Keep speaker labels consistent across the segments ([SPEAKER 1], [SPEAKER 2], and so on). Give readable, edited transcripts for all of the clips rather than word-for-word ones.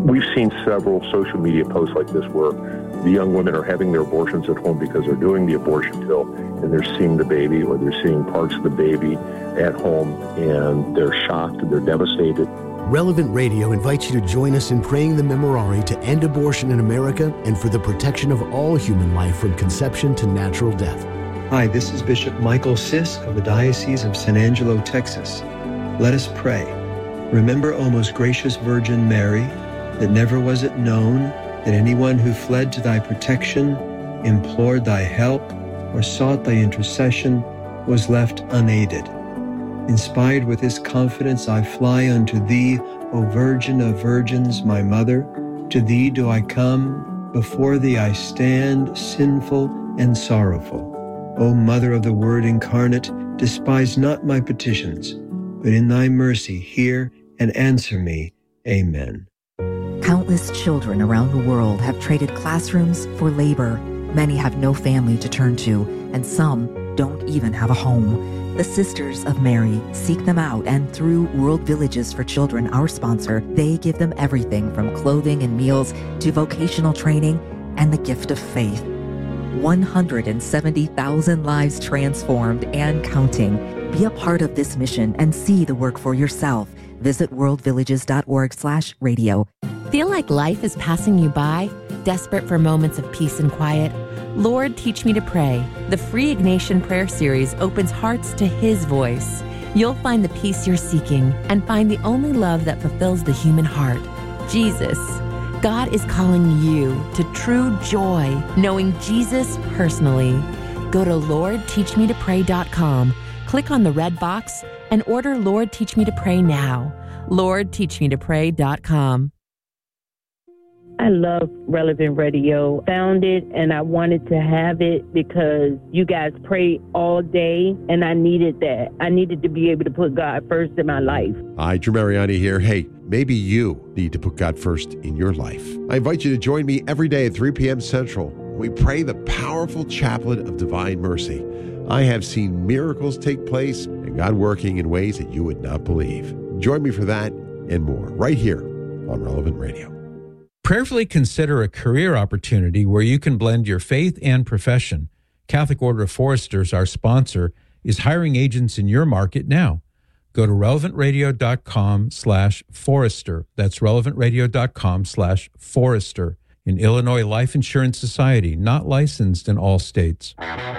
[SPEAKER 1] We've seen several social media posts like this where the young women are having their abortions at home because they're doing the abortion pill and they're seeing the baby or they're seeing parts of the baby at home and they're shocked and they're devastated.
[SPEAKER 2] Relevant Radio invites you to join us in praying the Memorare to end abortion in America and for the protection of all human life from conception to natural death.
[SPEAKER 3] Hi, this is Bishop Michael Sisk of the Diocese of San Angelo, Texas. Let us pray. Remember, O most gracious Virgin Mary, that never was it known that anyone who fled to thy protection, implored thy help, or sought thy intercession was left unaided. Inspired with this confidence, I fly unto thee, O Virgin of Virgins, my Mother. To thee do I come, before thee I stand, sinful and sorrowful. O Mother of the Word incarnate, despise not my petitions, but in thy mercy hear and answer me. Amen.
[SPEAKER 4] Countless children around the world have traded classrooms for labor. Many have no family to turn to, and some don't even have a home. The Sisters of Mary seek them out, and through World Villages for Children, our sponsor, they give them everything from clothing and meals to vocational training and the gift of faith. 170,000 lives transformed and counting. Be a part of this mission and see the work for yourself. Visit worldvillages.org/radio.
[SPEAKER 5] Feel like life is passing you by? Desperate for moments of peace and quiet? Lord, Teach Me to Pray. The free Ignatian prayer series opens hearts to His voice. You'll find the peace you're seeking and find the only love that fulfills the human heart, Jesus. God is calling you to true joy, knowing Jesus personally. Go to LordTeachMeToPray.com, click on the red box, and order Lord Teach Me to Pray now. LordTeachMeToPray.com.
[SPEAKER 6] I love Relevant Radio. Found it and I wanted to have it because you guys pray all day and I needed that. I needed to be able to put God first in my life.
[SPEAKER 7] Hi, Drew Mariani here. Hey, maybe you need to put God first in your life. I invite you to join me every day at 3 p.m. Central. We pray the powerful chaplet of divine mercy. I have seen miracles take place and God working in ways that you would not believe. Join me for that and more right here on Relevant Radio.
[SPEAKER 8] Prayerfully consider a career opportunity where you can blend your faith and profession. Catholic Order of Foresters, our sponsor, is hiring agents in your market now. Go to relevantradio.com/Forester. That's relevantradio.com/Forester. An Illinois Life Insurance Society, not licensed in all states.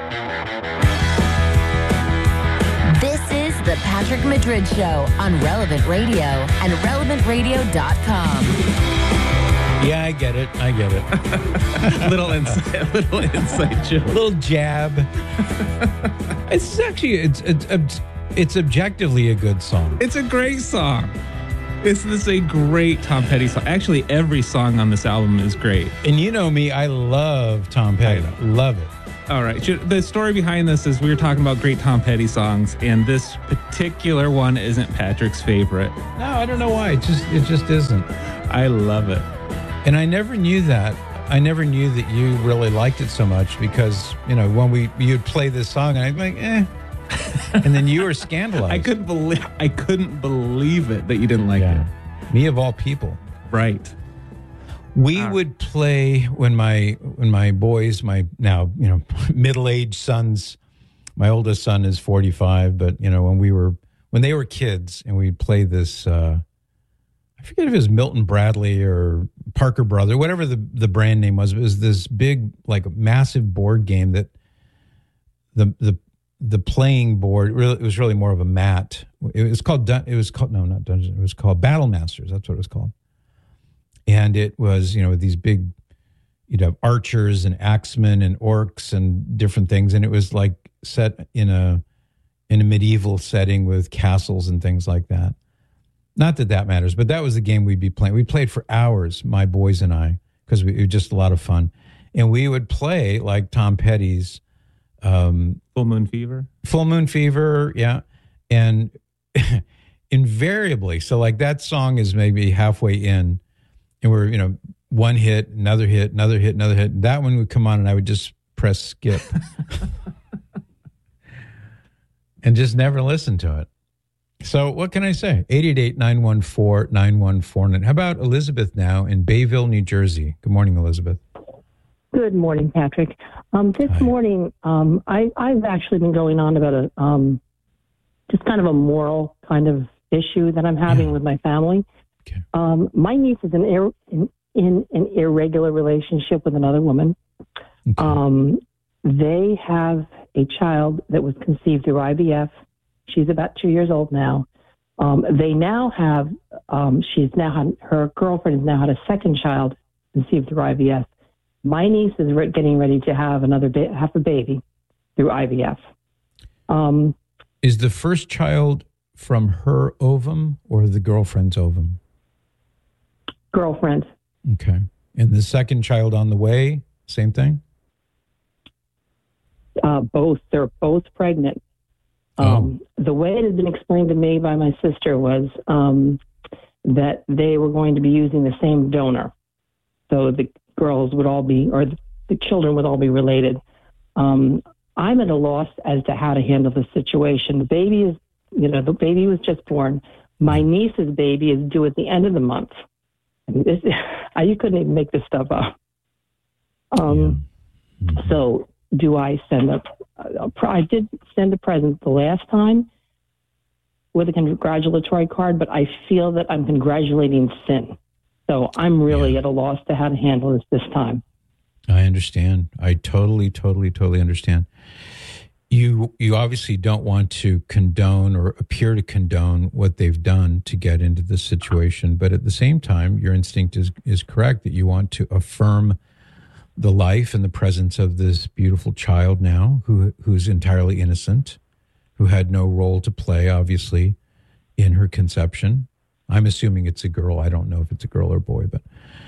[SPEAKER 5] This is the Patrick Madrid Show on Relevant Radio and relevantradio.com.
[SPEAKER 8] Yeah, I get it.
[SPEAKER 9] little inside joke.
[SPEAKER 8] Little jab. It's actually, it's objectively a good song.
[SPEAKER 9] It's a great song. This is a great Tom Petty song. Actually, every song on this album is great.
[SPEAKER 8] And you know me, I love Tom Petty. Love it.
[SPEAKER 9] All right. The story behind this is we were talking about great Tom Petty songs, and this particular one isn't Patrick's favorite.
[SPEAKER 8] No, I don't know why. It just isn't.
[SPEAKER 9] I love it.
[SPEAKER 8] And I never knew that. I never knew that you really liked it so much because, you know, when you'd play this song, and I'd be like, and then you were scandalized.
[SPEAKER 9] I couldn't believe it that you didn't like it.
[SPEAKER 8] Me of all people.
[SPEAKER 9] Right.
[SPEAKER 8] We would play when my boys, my now, you know, middle-aged sons, my oldest son is 45, but, you know, when they were kids and we'd play this, I forget if it was Milton Bradley or Parker Brothers, whatever the brand name was. It was this big, like, massive board game that the playing board it was really more of a mat. It was called not Dungeons. It was called Battle Masters. That's what it was called. And it was, you know, these big, you'd have archers and axemen and orcs and different things, and it was like set in a medieval setting with castles and things like that. Not that matters, but that was the game we'd be playing. We played for hours, my boys and I, because it was just a lot of fun. And we would play like Tom Petty's
[SPEAKER 9] Full Moon Fever.
[SPEAKER 8] Full Moon Fever, yeah. And invariably, so like that song is maybe halfway in, and we're, you know, one hit, another hit, another hit, another hit. That one would come on, and I would just press skip. And just never listen to it. So what can I say? 888-914-9149. How about Elizabeth now in Bayville, New Jersey? Good morning, Elizabeth.
[SPEAKER 10] Good morning, Patrick. This
[SPEAKER 8] Hi.
[SPEAKER 10] morning, I've actually been going on about a just kind of a moral kind of issue that I'm having with my family.
[SPEAKER 8] Okay.
[SPEAKER 10] My niece is in an irregular relationship with another woman.
[SPEAKER 8] Okay.
[SPEAKER 10] They have a child that was conceived through IVF. She's about 2 years old now. They now have, her girlfriend has now had a second child conceived through IVF. My niece is getting ready to have have a baby through IVF.
[SPEAKER 8] Is the first child from her ovum or the girlfriend's ovum?
[SPEAKER 10] Girlfriend.
[SPEAKER 8] Okay. And the second child on the way, same thing?
[SPEAKER 10] Both. They're both pregnant. The way it had been explained to me by my sister was that they were going to be using the same donor. So the girls would all be, or the children would all be related. I'm at a loss as to how to handle the situation. The baby was just born. My niece's baby is due at the end of the month. You couldn't even make this stuff up. So do I send I did send a present the last time with a congratulatory card, but I feel that I'm congratulating sin. So I'm really at a loss to how to handle this time.
[SPEAKER 8] I understand. I totally understand. You obviously don't want to condone or appear to condone what they've done to get into this situation, but at the same time, your instinct is correct that you want to affirm the life and the presence of this beautiful child now who's entirely innocent, who had no role to play, obviously, in her conception. I'm assuming it's a girl. I don't know if it's a girl or a boy, but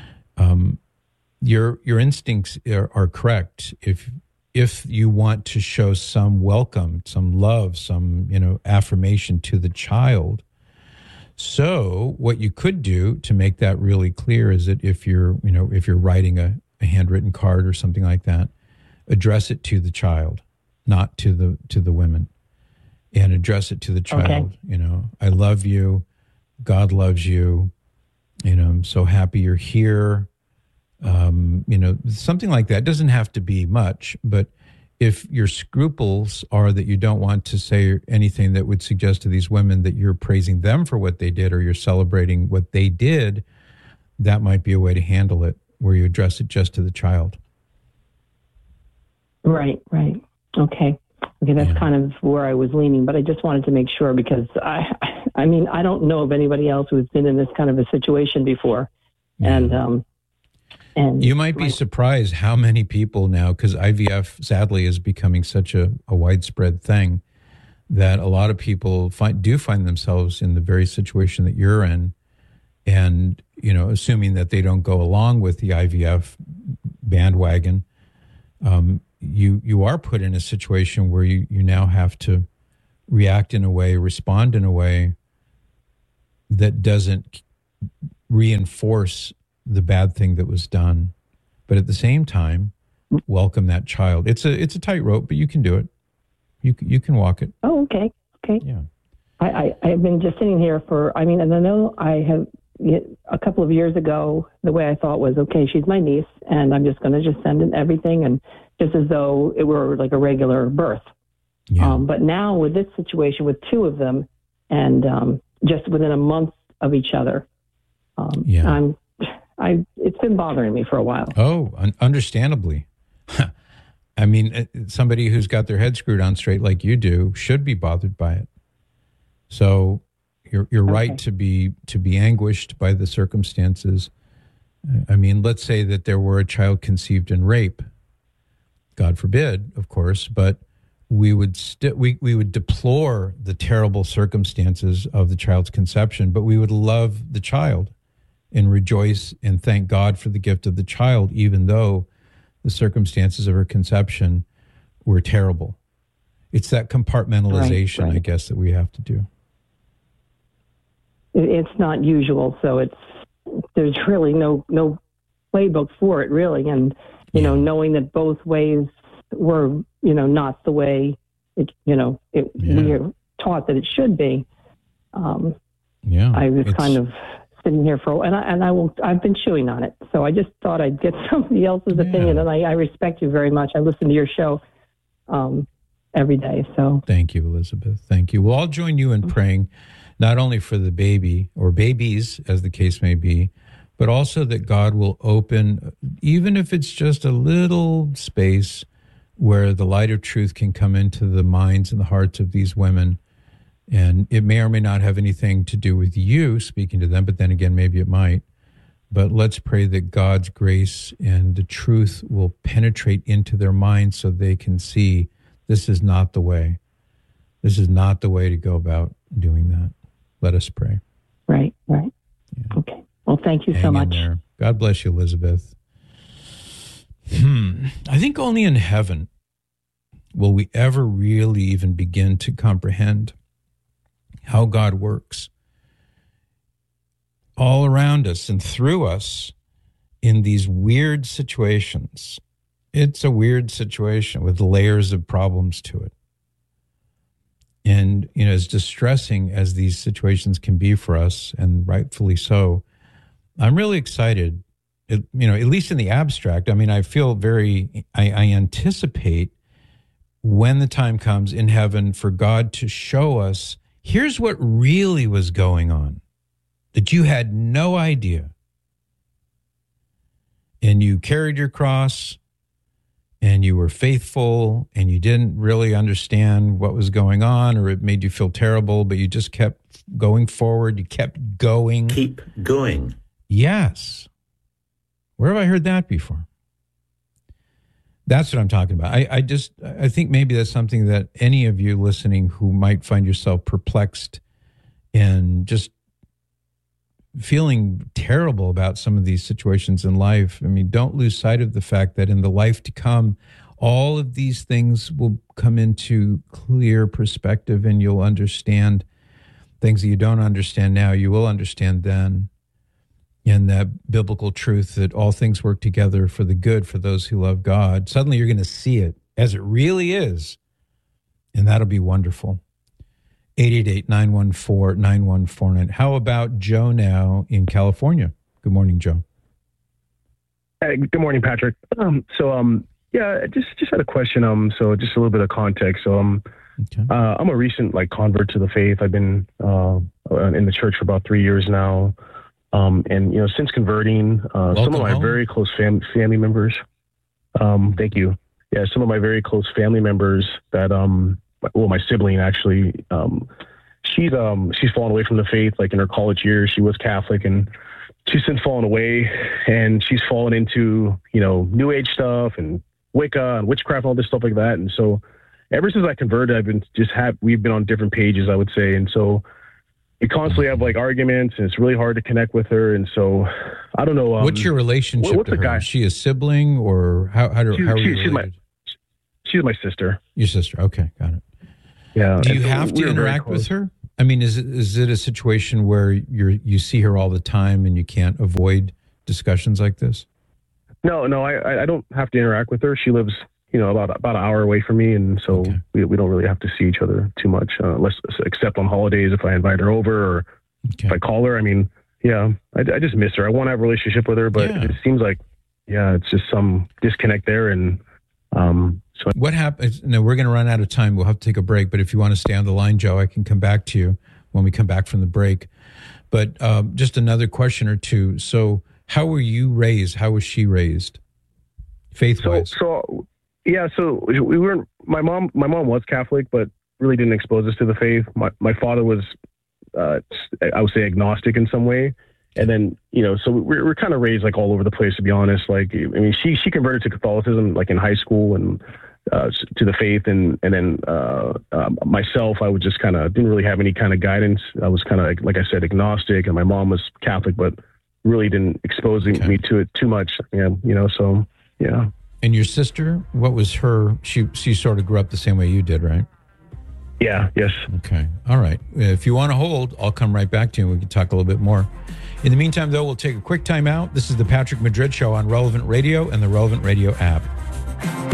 [SPEAKER 8] your instincts are correct. If you want to show some welcome, some love, some affirmation to the child. So what you could do to make that really clear is that if you're writing a handwritten card or something like that, address it to the child, not to the women, and address it to the child. Okay. I love you. God loves you. I'm so happy you're here. Something like that. It doesn't have to be much, but if your scruples are that you don't want to say anything that would suggest to these women that you're praising them for what they did or you're celebrating what they did, that might be a way to handle it, where you address it just to the child. Right.
[SPEAKER 10] Okay, that's kind of where I was leaning, but I just wanted to make sure because I don't know of anybody else who's been in this kind of a situation before. Yeah. And
[SPEAKER 8] you might be surprised how many people now, because IVF sadly is becoming such a widespread thing, that a lot of people do find themselves in the very situation that you're in. And, assuming that they don't go along with the IVF bandwagon, you are put in a situation where you now have to react in a way, respond in a way that doesn't reinforce the bad thing that was done, but at the same time, welcome that child. It's a tightrope, but you can do it. You can walk it.
[SPEAKER 10] Oh, okay.
[SPEAKER 8] Yeah.
[SPEAKER 10] I've been just sitting here and I know I have a couple of years ago, the way I thought was, okay, she's my niece and I'm just going to just send in everything and just as though it were like a regular birth. Yeah. But now with this situation with two of them and just within a month of each other, it's been bothering me for a while.
[SPEAKER 8] Oh, understandably. I mean, somebody who's got their head screwed on straight like you do should be bothered by it. So you're right to be anguished by the circumstances. I mean, let's say that there were a child conceived in rape. God forbid, of course, but we would we would deplore the terrible circumstances of the child's conception, but we would love the child and rejoice and thank God for the gift of the child, even though the circumstances of her conception were terrible. It's that compartmentalization, right. I guess, that we have to do.
[SPEAKER 10] It's not usual, so there's really no playbook for it, really. And, knowing that both ways were, not the way we are taught that it should be. I was kind of sitting here I've been chewing on it. So I just thought I'd get somebody else's opinion, and I respect you very much. I listen to your show every day. So
[SPEAKER 8] thank you, Elizabeth. Thank you. We'll all join you in praying, not only for the baby or babies, as the case may be, but also that God will open, even if it's just a little space where the light of truth can come into the minds and the hearts of these women. And it may or may not have anything to do with you speaking to them, but then again, maybe it might. But let's pray that God's grace and the truth will penetrate into their minds so they can see this is not the way. This is not the way to go about doing that. Let us pray.
[SPEAKER 10] Right. Yeah. Okay. Well, thank you so much.
[SPEAKER 8] God bless you, Elizabeth. I think only in heaven will we ever really even begin to comprehend how God works all around us and through us in these weird situations. It's a weird situation with layers of problems to it. And, as distressing as these situations can be for us, and rightfully so, I'm really excited, at least in the abstract. I mean, I feel I anticipate when the time comes in heaven for God to show us, here's what really was going on that you had no idea. And you carried your cross and you were faithful and you didn't really understand what was going on, or it made you feel terrible, but you just kept going forward. You kept going.
[SPEAKER 11] Keep going.
[SPEAKER 8] Yes. Where have I heard that before? That's what I'm talking about. I think maybe that's something that any of you listening who might find yourself perplexed and just feeling terrible about some of these situations in life. I mean, don't lose sight of the fact that in the life to come, all of these things will come into clear perspective, and you'll understand things that you don't understand now, you will understand then. And that biblical truth that all things work together for the good for those who love God. Suddenly you're going to see it as it really is. And that'll be wonderful. 888-914-9149. How about Joe now in California? Good morning, Joe.
[SPEAKER 12] Hey, good morning, Patrick. Just had a question. So just a little bit of context. I'm a recent convert to the faith. I've been in the church for about 3 years now. Since converting, some of my very close family members, thank you. Yeah, some of my very close family members that, my sibling actually, she's fallen away from the faith. In her college years, she was Catholic, and she's since fallen away, and she's fallen into, New Age stuff and Wicca and witchcraft and all this stuff like that. And so ever since I converted, we've been on different pages, I would say. And so we constantly have arguments, and it's really hard to connect with her. And so I don't know.
[SPEAKER 8] What's your relationship to her? Guy? Is she a sibling, or how are you related?
[SPEAKER 12] She's my sister.
[SPEAKER 8] Your sister. Okay. Got it.
[SPEAKER 12] Yeah.
[SPEAKER 8] Do you have to interact with her? I mean, is it a situation where you see her all the time and you can't avoid discussions like this?
[SPEAKER 12] No, I don't have to interact with her. She lives, about an hour away from me, and so we don't really have to see each other too much, except on holidays if I invite her over or if I call her. I mean, I just miss her. I want to have a relationship with her, but it seems like, it's just some disconnect there, and so
[SPEAKER 8] what happens? No, we're going to run out of time. We'll have to take a break, but if you want to stay on the line, Joe, I can come back to you when we come back from the break. But just another question or two. So how were you raised? How was she raised? Faith-wise?
[SPEAKER 12] So we weren't. My mom was Catholic, but really didn't expose us to the faith. My father was, I would say, agnostic in some way. And then, so we're kind of raised all over the place, to be honest. She converted to Catholicism in high school and to the faith, and then myself, I was just didn't really have any kind of guidance. I was kind of like I said, agnostic, and my mom was Catholic, but really didn't expose me to it too much. So yeah.
[SPEAKER 8] And your sister, what was her? She sort of grew up the same way you did, right?
[SPEAKER 12] Yeah. Yes.
[SPEAKER 8] Okay. All right. If you want to hold, I'll come right back to you and we can talk a little bit more. In the meantime, though, we'll take a quick time out. This is the Patrick Madrid Show on Relevant Radio and the Relevant Radio app.